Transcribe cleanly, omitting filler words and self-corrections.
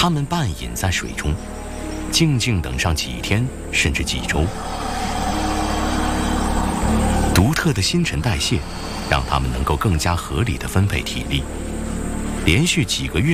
它们半隐在水中，静静等上几天甚至几周。独特的新陈代谢让它们能够更加合理地分配体力，连续几个月